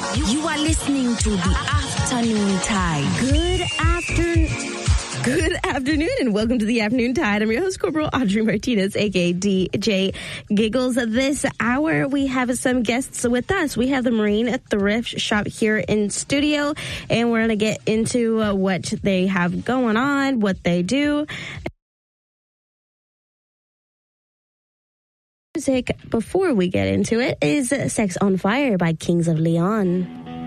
You are listening to the Afternoon Tide. Good afternoon, and welcome to the Afternoon Tide. I'm your host, Corporal Audrey Martinez, aka DJ Giggles. This hour, we have some guests with us. We have the Marine Thrift Shop here in studio, and we're going to get into what they have going on, what they do. Music before we get into it is Sex on Fire by Kings of Leon.